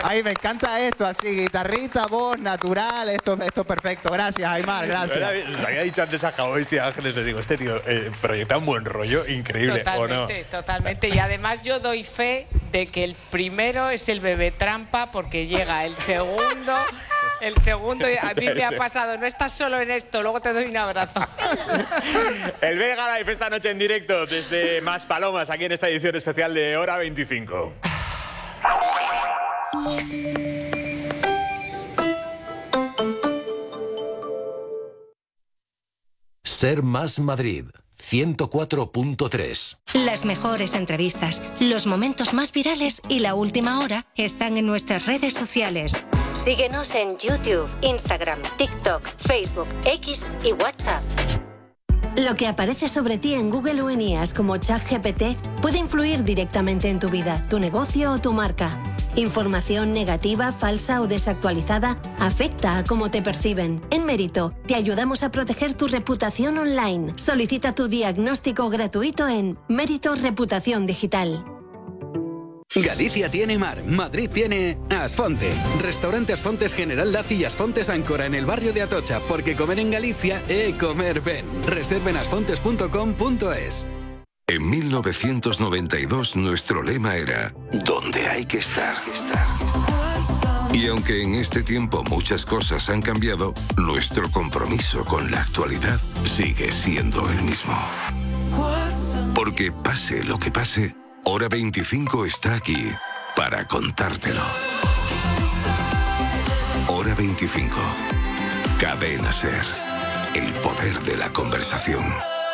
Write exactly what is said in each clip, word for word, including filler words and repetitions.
Ay, me encanta esto, así, guitarrita, voz, natural, esto, esto es perfecto. Gracias, Aimar, gracias. Les había dicho antes a Javois y a Ángeles, les digo, este tío eh, proyecta un buen rollo increíble, totalmente, ¿o no? Totalmente, y además yo doy fe de que el primero es el bebé trampa porque llega el segundo... El segundo, a mí me ha pasado, no estás solo en esto, luego te doy un abrazo. El Vega Live esta noche en directo desde Maspalomas, aquí en esta edición especial de Hora veinticinco. Ser Más Madrid, ciento cuatro punto tres. Las mejores entrevistas, los momentos más virales y la última hora están en nuestras redes sociales. Síguenos en YouTube, Instagram, TikTok, Facebook, X y WhatsApp. Lo que aparece sobre ti en Google o en I A S como ChatGPT puede influir directamente en tu vida, tu negocio o tu marca. Información negativa, falsa o desactualizada afecta a cómo te perciben. En Mérito, te ayudamos a proteger tu reputación online. Solicita tu diagnóstico gratuito en Mérito Reputación Digital. Galicia tiene mar, Madrid tiene Asfontes. Restaurante Asfontes General Laci y Asfontes Áncora en el barrio de Atocha, porque comer en Galicia é comer ben. Reserven asfontes punto com punto es. En mil novecientos noventa y dos nuestro lema era «Donde hay que estar». Y aunque en este tiempo muchas cosas han cambiado, nuestro compromiso con la actualidad sigue siendo el mismo. Porque pase lo que pase, Hora veinticinco está aquí para contártelo. Hora veinticinco. Cadena SER. El poder de la conversación.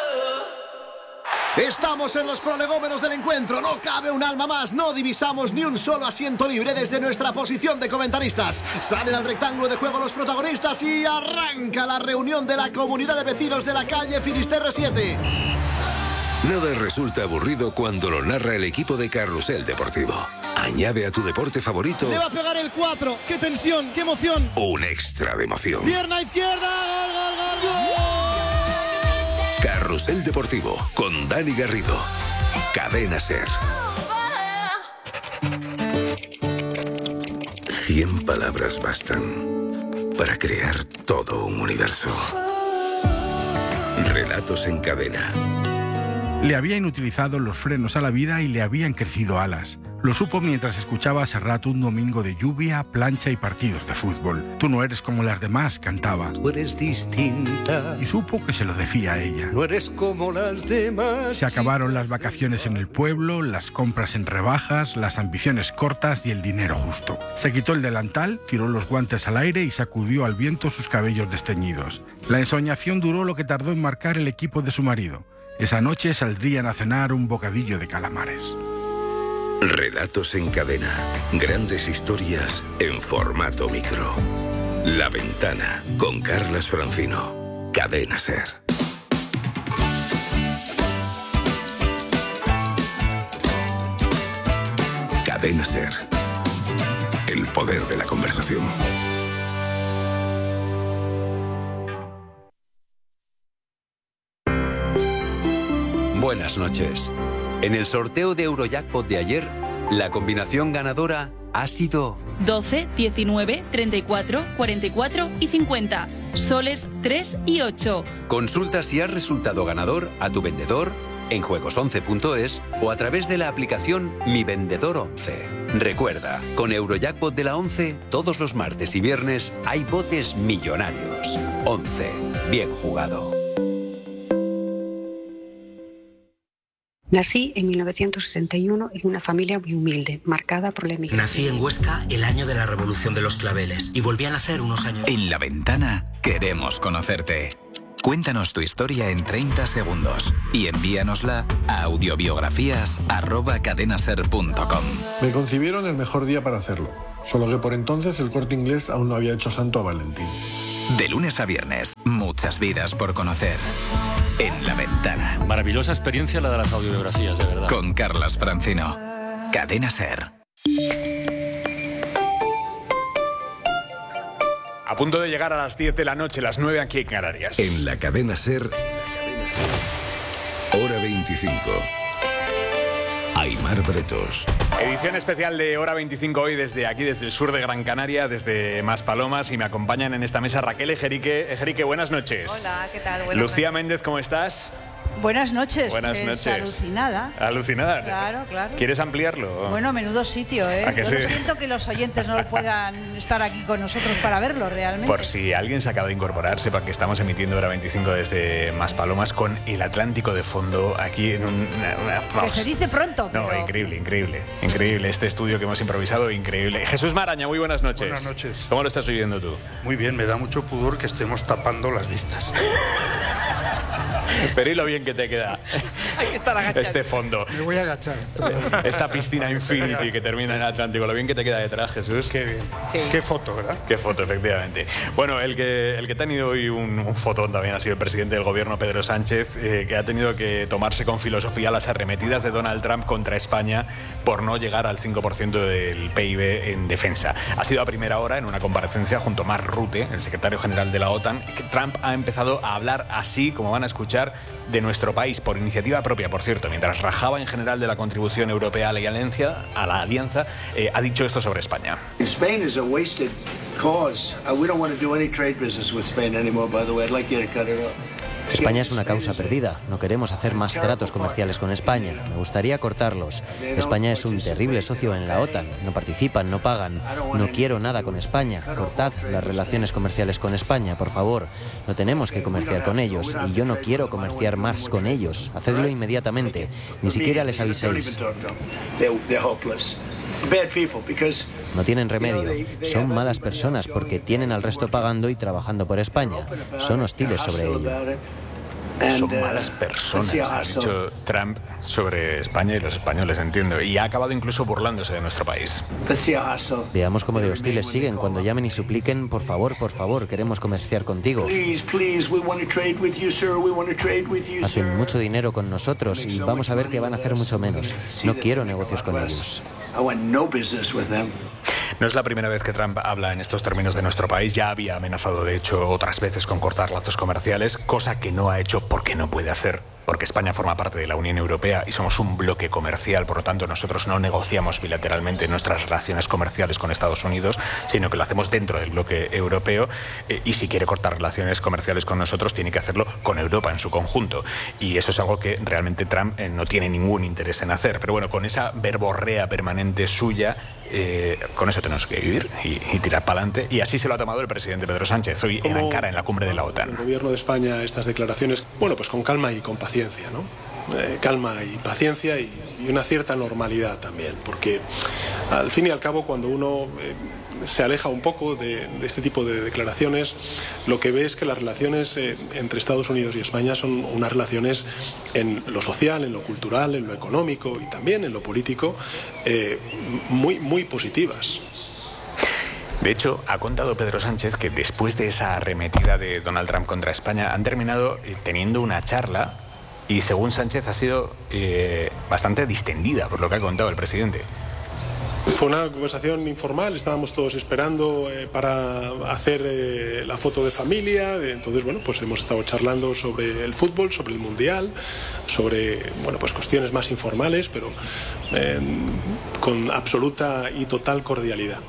Estamos en los prolegómenos del encuentro, no cabe un alma más, no divisamos ni un solo asiento libre desde nuestra posición de comentaristas. Salen al rectángulo de juego los protagonistas y arranca la reunión de la comunidad de vecinos de la calle Finisterre siete. Nada resulta aburrido cuando lo narra el equipo de Carrusel Deportivo. Añade a tu deporte favorito... Le va a pegar el cuatro, qué tensión, qué emoción. Un extra de emoción. Pierna izquierda, gol, gol, gol, gol. Carrusel Deportivo, con Dani Garrido. Cadena SER. Cien palabras bastan para crear todo un universo. Relatos en cadena. Le habían utilizado los frenos a la vida y le habían crecido alas. Lo supo mientras escuchaba a Serrat un domingo de lluvia, plancha y partidos de fútbol. Tú no eres como las demás, cantaba. Tú eres distinta. Y supo que se lo decía a ella. No eres como las demás. Se acabaron las vacaciones en el pueblo, las compras en rebajas, las ambiciones cortas y el dinero justo. Se quitó el delantal, tiró los guantes al aire y sacudió al viento sus cabellos desteñidos. La ensoñación duró lo que tardó en marcar el equipo de su marido. Esa noche saldrían a cenar un bocadillo de calamares. Relatos en cadena. Grandes historias en formato micro. La Ventana, con Carlas Francino. Cadena SER. Cadena SER. El poder de la conversación. Buenas noches. En el sorteo de Eurojackpot de ayer, la combinación ganadora ha sido doce, diecinueve, treinta y cuatro, cuarenta y cuatro y cincuenta. Soles tres y ocho. Consulta si has resultado ganador a tu vendedor en juegos once punto es o a través de la aplicación Mi Vendedor once. Recuerda, con Eurojackpot de la once, todos los martes y viernes hay botes millonarios. once. Bien jugado. Nací en mil novecientos sesenta y uno en una familia muy humilde, marcada por la emigración. Nací en Huesca el año de la Revolución de los Claveles y volví a nacer unos años. En La Ventana queremos conocerte. Cuéntanos tu historia en treinta segundos y envíanosla a audiobiografías arroba cadenaser punto com. Me concibieron el mejor día para hacerlo, solo que por entonces el Corte Inglés aún no había hecho santo a Valentín. De lunes a viernes, muchas vidas por conocer. En La Ventana. Maravillosa experiencia la de las audiobiografías, de verdad. Con Carlas Francino. Cadena SER. A punto de llegar a las diez de la noche, las nueve aquí en Canarias. En la Cadena SER, Hora veinticinco. Aimar Bretos. Edición especial de Hora veinticinco hoy desde aquí, desde el sur de Gran Canaria, desde Maspalomas, y me acompañan en esta mesa Raquel Ejerique. Ejerique, buenas noches. Hola, ¿qué tal? Buenas Lucía noches. Méndez, ¿cómo estás? Buenas noches. Buenas pues, noches. Alucinada. Alucinada. Claro, claro. ¿Quieres ampliarlo? Bueno, menudo sitio, ¿eh? ¿A que Yo sí? lo siento que los oyentes no puedan estar aquí con nosotros para verlo realmente. Por si alguien se acaba de incorporar, sepa que estamos emitiendo Hora veinticinco desde Maspalomas con el Atlántico de fondo, aquí en un... Una, una, Que vamos. se dice pronto, No, pero... increíble, increíble, increíble. Este estudio que hemos improvisado, increíble. Jesús Maraña, muy buenas noches. Buenas noches. ¿Cómo lo estás viviendo tú? Muy bien, me da mucho pudor que estemos tapando las vistas. Pero y lo bien que te queda Hay que estar agachado. este fondo. Me voy a agachar. Esta piscina Infinity que termina en el Atlántico. Lo bien que te queda detrás, Jesús. Qué bien. Sí. Qué foto, ¿verdad? Qué foto, efectivamente. Bueno, el que, el que ha tenido hoy un, un fotón también ha sido el presidente del gobierno, Pedro Sánchez, eh, que ha tenido que tomarse con filosofía las arremetidas de Donald Trump contra España por no llegar al cinco por ciento del P I B en defensa. Ha sido a primera hora, en una comparecencia junto a Mark Rutte, el secretario general de la OTAN, que Trump ha empezado a hablar así, como van a escuchar, de nuestro país, por iniciativa propia, por cierto. Mientras rajaba en general de la contribución europea a la alianza, a la alianza eh, ha dicho esto sobre España. Spain is a wasted cause. Uh, we don't want to do any trade business with Spain anymore, by the way. I'd like you to cut it off. España es una causa perdida. No queremos hacer más tratos comerciales con España. Me gustaría cortarlos. España es un terrible socio en la OTAN. No participan, no pagan. No quiero nada con España. Cortad las relaciones comerciales con España, por favor. No tenemos que comerciar con ellos y yo no quiero comerciar más con ellos. Hacedlo inmediatamente. Ni siquiera les aviséis. No tienen remedio. Son malas personas porque tienen al resto pagando y trabajando por España. Son hostiles sobre ello. Son malas personas, ha dicho Trump sobre España y los españoles, entiendo. Y ha acabado incluso burlándose de nuestro país. Veamos cómo de hostiles siguen cuando llamen y supliquen, por favor, por favor, queremos comerciar contigo. Hacen mucho dinero con nosotros y vamos a ver que van a hacer mucho menos. No quiero negocios con ellos. No es la primera vez que Trump habla en estos términos de nuestro país. Ya había amenazado, de hecho, otras veces con cortar lazos comerciales, cosa que no ha hecho porque no puede hacer, porque España forma parte de la Unión Europea y somos un bloque comercial. Por lo tanto, nosotros no negociamos bilateralmente nuestras relaciones comerciales con Estados Unidos, sino que lo hacemos dentro del bloque europeo. Eh, y si quiere cortar relaciones comerciales con nosotros, tiene que hacerlo con Europa en su conjunto. Y eso es algo que realmente Trump eh, no tiene ningún interés en hacer. Pero bueno, con esa verborrea permanente suya, Eh, con eso tenemos que vivir y, y tirar para adelante. Y así se lo ha tomado el presidente Pedro Sánchez hoy en Ankara, en la cumbre de la OTAN. El gobierno de España, estas declaraciones, bueno, pues con calma y con paciencia, ¿no? Eh, calma y paciencia y, y una cierta normalidad también, porque al fin y al cabo, cuando uno eh, se aleja un poco de, de este tipo de declaraciones, lo que ve es que las relaciones eh, entre Estados Unidos y España son unas relaciones en lo social, en lo cultural, en lo económico y también en lo político eh, muy, muy positivas. De hecho, ha contado Pedro Sánchez que después de esa arremetida de Donald Trump contra España han terminado eh, teniendo una charla y, según Sánchez, ha sido eh, bastante distendida por lo que ha contado el presidente. Fue una conversación informal, estábamos todos esperando eh, para hacer eh, la foto de familia. Entonces, bueno, pues hemos estado charlando sobre el fútbol, sobre el Mundial, sobre, bueno, pues cuestiones más informales, pero eh, con absoluta y total cordialidad.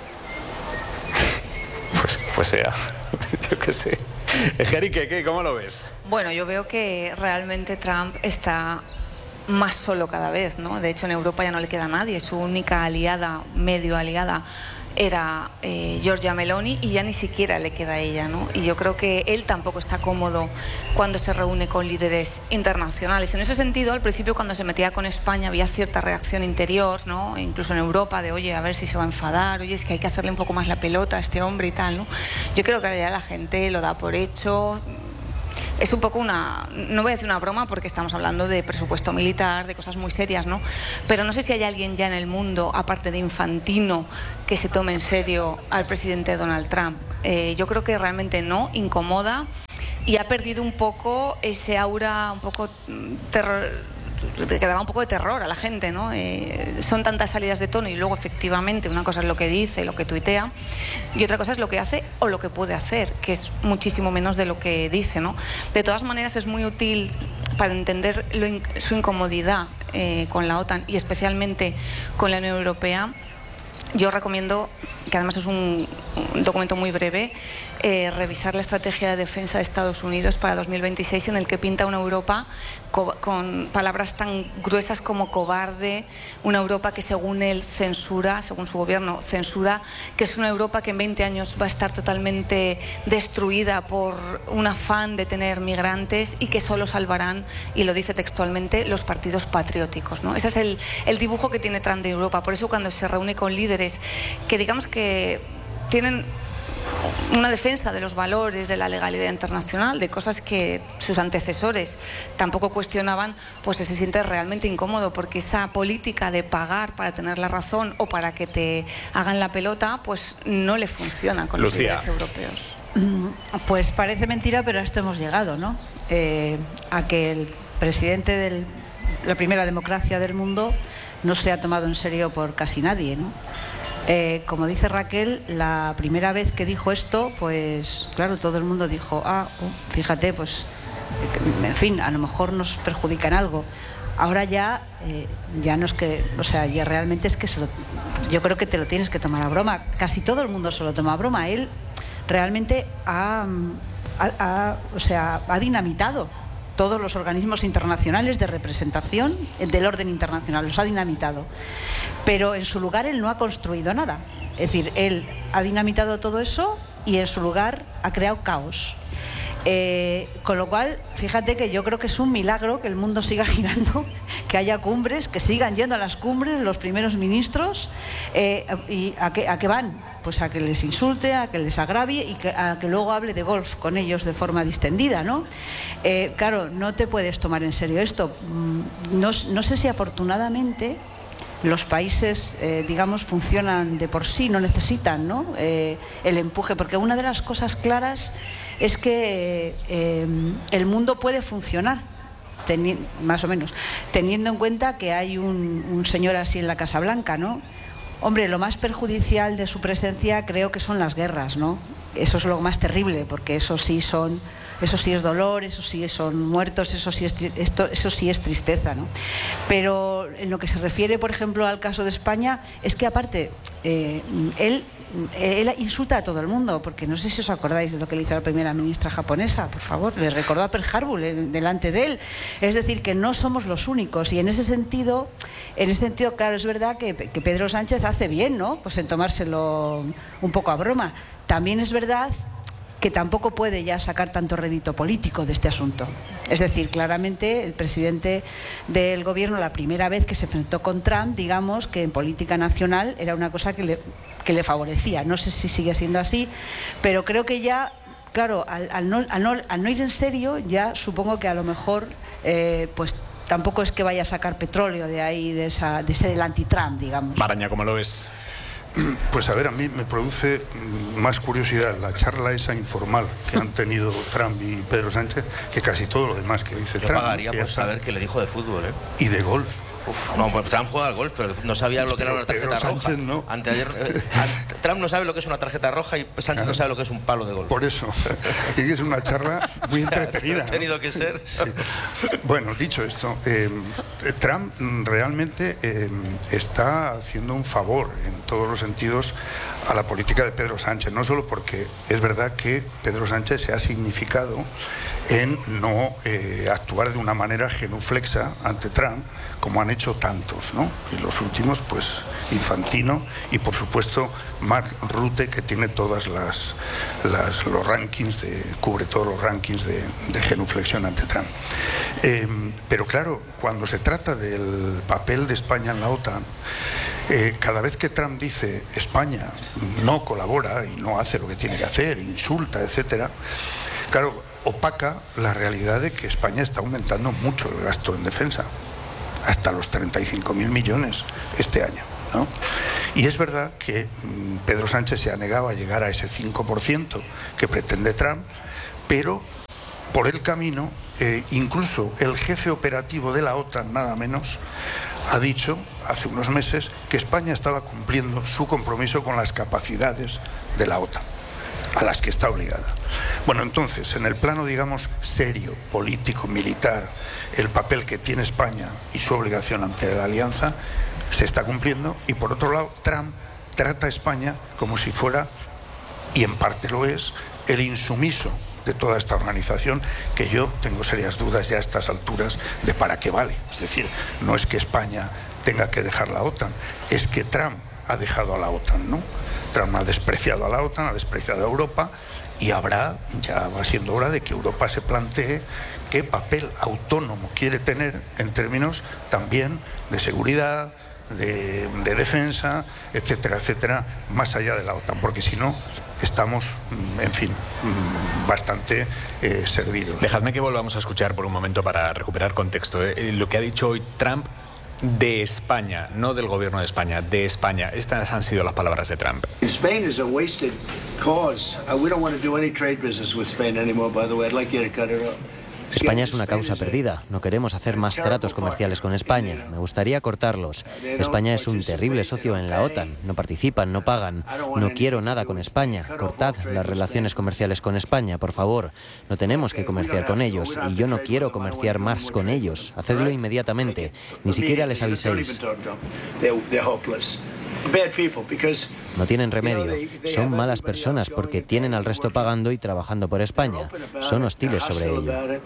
Pues, pues sea, yo qué sé. Ejerique, ¿qué? ¿Cómo lo ves? Bueno, yo veo que realmente Trump está más solo cada vez, ¿no? De hecho, en Europa ya no le queda nadie. Su única aliada, medio aliada, era eh, Giorgia Meloni y ya ni siquiera le queda ella, ¿no? Y yo creo que él tampoco está cómodo cuando se reúne con líderes internacionales. En ese sentido, al principio, cuando se metía con España, había cierta reacción interior, ¿no? Incluso en Europa, de oye, a ver si se va a enfadar, oye, es que hay que hacerle un poco más la pelota a este hombre y tal, ¿no? Yo creo que ahora ya la gente lo da por hecho. Es un poco una, no voy a decir una broma porque estamos hablando de presupuesto militar, de cosas muy serias, ¿no? Pero no sé si hay alguien ya en el mundo, aparte de Infantino, que se tome en serio al presidente Donald Trump. Eh, yo creo que realmente no, incomoda y ha perdido un poco ese aura, un poco terror, que daba un poco de terror a la gente, ¿no? Eh, son tantas salidas de tono y luego efectivamente una cosa es lo que dice, lo que tuitea y otra cosa es lo que hace o lo que puede hacer, que es muchísimo menos de lo que dice, ¿no? De todas maneras es muy útil para entender lo in- su incomodidad eh, con la OTAN y especialmente con la Unión Europea, yo recomiendo, que además es un, un documento muy breve, eh, revisar la estrategia de defensa de Estados Unidos para dos mil veintiséis, en el que pinta una Europa co con palabras tan gruesas como cobarde, una Europa que según él censura, según su gobierno censura, que es una Europa que en veinte años va a estar totalmente destruida por un afán de tener migrantes y que solo salvarán, y lo dice textualmente, los partidos patrióticos, ¿no? Ese es el, el dibujo que tiene Trump de Europa. Por eso cuando se reúne con líderes que digamos que tienen una defensa de los valores, de la legalidad internacional, de cosas que sus antecesores tampoco cuestionaban, pues se siente realmente incómodo, porque esa política de pagar para tener la razón o para que te hagan la pelota, pues no le funciona con los líderes europeos. Pues parece mentira, pero a esto hemos llegado, ¿no? Eh, a que el presidente de la primera democracia del mundo no se ha tomado en serio por casi nadie, ¿no? Eh, como dice Raquel, la primera vez que dijo esto, pues claro, todo el mundo dijo, ah, oh, fíjate, pues, en fin, a lo mejor nos perjudica en algo. Ahora ya, eh, ya no es que, o sea, ya realmente es que se lo, yo creo que te lo tienes que tomar a broma. Casi todo el mundo se lo toma a broma. Él realmente ha, ha, ha, o sea, ha dinamitado todos los organismos internacionales de representación del orden internacional, los ha dinamitado. Pero en su lugar él no ha construido nada. Es decir, él ha dinamitado todo eso y en su lugar ha creado caos. Eh, con lo cual, fíjate que yo creo que es un milagro que el mundo siga girando, que haya cumbres, que sigan yendo a las cumbres los primeros ministros. Eh, ¿Y a qué, a qué van? Pues a que les insulte, a que les agravie y que, a que luego hable de golf con ellos de forma distendida, ¿no? Eh, claro, no te puedes tomar en serio esto. No, no sé si afortunadamente los países, eh, digamos, funcionan de por sí, no necesitan, ¿no? Eh, el empuje, porque una de las cosas claras es que eh, el mundo puede funcionar, más o menos, teniendo en cuenta que hay un, un señor así en la Casa Blanca, ¿no? Hombre, lo más perjudicial de su presencia creo que son las guerras, ¿no? Eso es lo más terrible, porque eso sí son, eso sí es dolor, eso sí son muertos, eso sí es, esto, eso sí es tristeza, ¿no? Pero en lo que se refiere, por ejemplo, al caso de España, es que aparte, eh, él, él insulta a todo el mundo, porque no sé si os acordáis de lo que le hizo a la primera ministra japonesa, por favor, le recordó a Pearl Harbor delante de él. Es decir, que no somos los únicos, y en ese sentido, en ese sentido, claro, es verdad que, que Pedro Sánchez hace bien, ¿no? Pues en tomárselo un poco a broma. También es verdad que tampoco puede ya sacar tanto rédito político de este asunto. Es decir, claramente el presidente del gobierno, la primera vez que se enfrentó con Trump, digamos que en política nacional era una cosa que le, que le favorecía. No sé si sigue siendo así, pero creo que ya, claro, al, al, no, al, no, al no ir en serio, ya supongo que a lo mejor, eh, pues tampoco es que vaya a sacar petróleo de ahí, de, esa, de ser el anti-Trump, digamos. Maraña, ¿cómo lo ves? Pues a ver, a mí me produce más curiosidad la charla esa informal que han tenido Trump y Pedro Sánchez que casi todo lo demás que dice Yo Trump. Yo pagaría por saber qué le dijo de fútbol, ¿eh? Y de golf. Uf, no, pues Trump juega al golf, pero no sabía lo que era una tarjeta Pedro roja. Sánchez no. Anteayer, eh, Trump no sabe lo que es una tarjeta roja y Sánchez claro. no sabe lo que es un palo de golf. Por eso, y es una charla muy o sea, entretenida. Ha tenido ¿no? que ser. Sí. Bueno, dicho esto, eh, Trump realmente eh, está haciendo un favor en todos los sentidos a la política de Pedro Sánchez, no solo porque es verdad que Pedro Sánchez se ha significado en no eh, actuar de una manera genuflexa ante Trump, como han hecho tantos, ¿no? Y los últimos, pues, Infantino y, por supuesto, Mark Rutte, que tiene todas las, las los rankings, de, cubre todos los rankings de, de genuflexión ante Trump. Eh, pero claro, cuando se trata del papel de España en la OTAN, eh, cada vez que Trump dice España no colabora y no hace lo que tiene que hacer, insulta, etcétera, claro, opaca la realidad de que España está aumentando mucho el gasto en defensa, hasta los treinta y cinco mil millones este año, ¿no? Y es verdad que mmm, Pedro Sánchez se ha negado a llegar a ese cinco por ciento que pretende Trump, pero por el camino, eh, incluso el jefe operativo de la OTAN, nada menos, ha dicho hace unos meses que España estaba cumpliendo su compromiso con las capacidades de la OTAN. a las que está obligada. Bueno, entonces, en el plano, digamos, serio, político, militar, el papel que tiene España y su obligación ante la alianza se está cumpliendo, y por otro lado, Trump trata a España como si fuera, y en parte lo es, el insumiso de toda esta organización, que yo tengo serias dudas ya a estas alturas de para qué vale. Es decir, no es que España tenga que dejar la OTAN, es que Trump ha dejado a la OTAN, ¿no? Trump ha despreciado a la OTAN, ha despreciado a Europa, y habrá, ya va siendo hora de que Europa se plantee qué papel autónomo quiere tener en términos también de seguridad, de, de defensa, etcétera, etcétera, más allá de la OTAN, porque si no estamos, en fin, bastante eh, servidos. Dejadme que volvamos a escuchar por un momento para recuperar contexto. ¿eh? Lo que ha dicho hoy Trump de España, no del gobierno de España, de España. Estas han sido las palabras de Trump. Spain is a wasted cause. Uh, we don't want to do any trade business with Spain anymore, by the way. I'd like you to cut it off. España es una causa perdida. No queremos hacer más tratos comerciales con España. Me gustaría cortarlos. España es un terrible socio en la OTAN. No participan, no pagan. No quiero nada con España. Cortad las relaciones comerciales con España, por favor. No tenemos que comerciar con ellos y yo no quiero comerciar más con ellos. Hacedlo inmediatamente. Ni siquiera les aviséis. No tienen remedio. Son malas personas porque tienen al resto pagando y trabajando por España. Son hostiles sobre ello.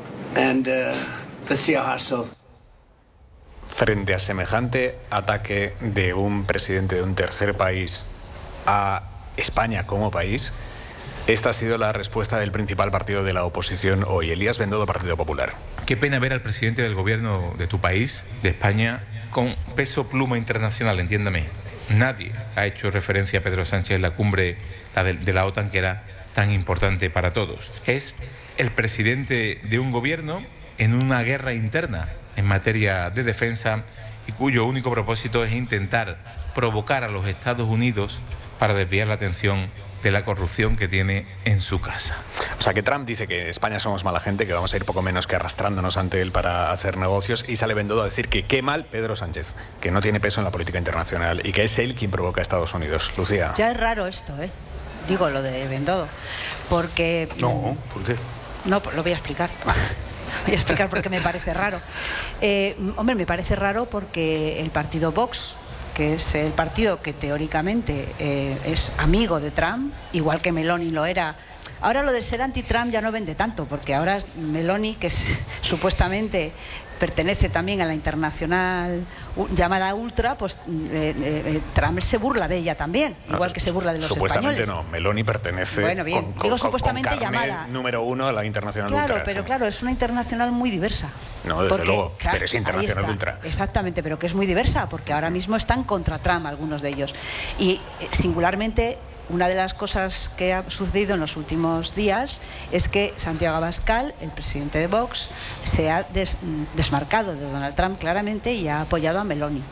Frente a semejante ataque de un presidente de un tercer país a España como país, esta ha sido la respuesta del principal partido de la oposición hoy, Elías Bendodo, Partido Popular. Qué pena ver al presidente del gobierno de tu país, de España, con peso pluma internacional, entiéndame. Nadie ha hecho referencia a Pedro Sánchez en la cumbre la de, de la OTAN, que era tan importante para todos. Es el presidente de un gobierno en una guerra interna en materia de defensa y cuyo único propósito es intentar provocar a los Estados Unidos para desviar la atención de la corrupción que tiene en su casa. O sea, que Trump dice que España somos mala gente, que vamos a ir poco menos que arrastrándonos ante él para hacer negocios, y sale Bendodo a decir que qué mal Pedro Sánchez, que no tiene peso en la política internacional y que es él quien provoca a Estados Unidos. Lucía. Ya es raro esto, ¿eh? Digo, lo de Bendodo, porque... No, ¿por qué? No, lo voy a explicar. Voy a explicar por qué me parece raro. Eh, hombre, me parece raro porque el partido Vox, que es el partido que teóricamente eh, es amigo de Trump, igual que Meloni lo era. Ahora lo de ser anti-Trump ya no vende tanto, porque ahora es Meloni, que es, supuestamente pertenece también a la internacional llamada Ultra, pues eh, eh, Trump se burla de ella también, igual que se burla de los supuestamente españoles. No, Meloni pertenece bueno, bien. Con, Digo con, supuestamente con llamada número uno a la internacional claro, Ultra. Claro, pero claro, es una internacional muy diversa. No, desde porque, luego, claro, pero es internacional Ultra. Exactamente, pero que es muy diversa, porque ahora mismo están contra Trump algunos de ellos. Y eh, singularmente, una de las cosas que ha sucedido en los últimos días es que Santiago Abascal, el presidente de Vox, se ha des desmarcado de Donald Trump claramente y ha apoyado a Meloni.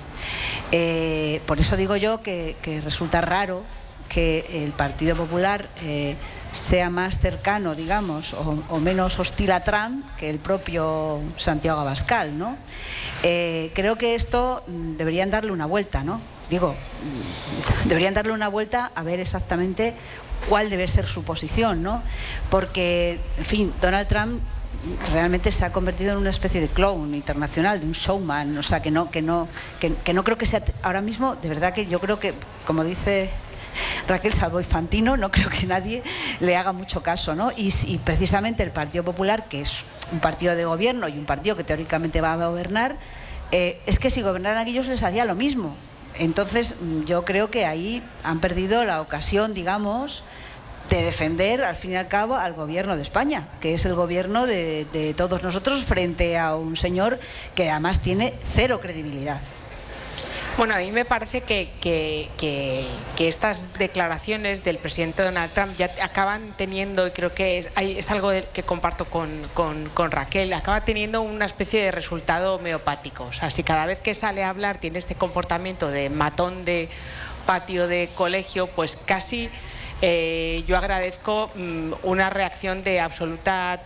Eh, por eso digo yo que, que resulta raro que el Partido Popular eh, sea más cercano, digamos, o, o menos hostil a Trump que el propio Santiago Abascal, ¿no? Eh, creo que esto mm, deberían darle una vuelta, ¿no? Digo, deberían darle una vuelta a ver exactamente cuál debe ser su posición, ¿no? Porque, en fin, Donald Trump realmente se ha convertido en una especie de clown internacional, de un showman, o sea, que no, que no, que, que no creo que sea ahora mismo, de verdad que yo creo que, como dice Raquel, salvo Infantino, no creo que nadie le haga mucho caso, ¿no? Y, y precisamente el Partido Popular, que es un partido de gobierno y un partido que teóricamente va a gobernar, eh, es que si gobernaran ellos les haría lo mismo. Entonces yo creo que ahí han perdido la ocasión, digamos, de defender al fin y al cabo al gobierno de España, que es el gobierno de, de todos nosotros, frente a un señor que además tiene cero credibilidad. Bueno, a mí me parece que, que, que, que estas declaraciones del presidente Donald Trump ya acaban teniendo, y creo que es, es algo que comparto con, con, con Raquel, acaba teniendo una especie de resultado homeopático. O sea, si cada vez que sale a hablar tiene este comportamiento de matón de patio de colegio, pues casi eh, yo agradezco mmm, una reacción de absoluta